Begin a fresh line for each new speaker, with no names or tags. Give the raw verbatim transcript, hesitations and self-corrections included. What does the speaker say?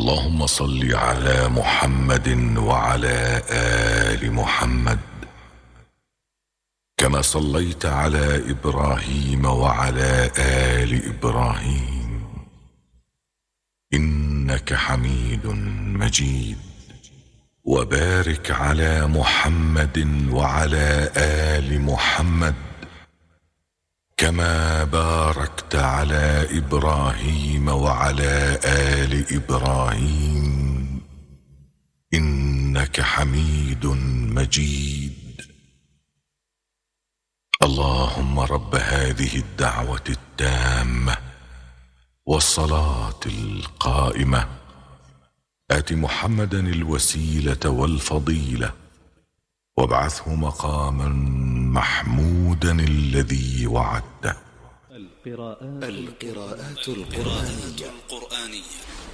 اللهم صل على محمد وعلى آل محمد كما صليت على إبراهيم وعلى آل إبراهيم إنك حميد مجيد. وبارك على محمد وعلى آل محمد كما باركت على إبراهيم وعلى آل إبراهيم إنك حميد مجيد. اللهم رب هذه الدعوة التامة والصلاة القائمة آت محمدا الوسيلة والفضيلة وابعثه مقاما محمودا الذي وعدته.
القراءات القرآنية